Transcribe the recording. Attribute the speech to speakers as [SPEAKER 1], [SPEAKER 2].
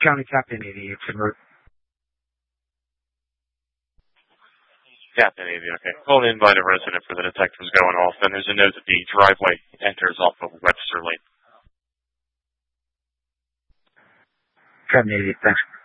[SPEAKER 1] County Captain Navy, convert.
[SPEAKER 2] Captain Navy, okay. Called in by the resident for the detectors going off, and there's a note that the driveway enters off of Webster Lane.
[SPEAKER 1] Captain Navy, thanks.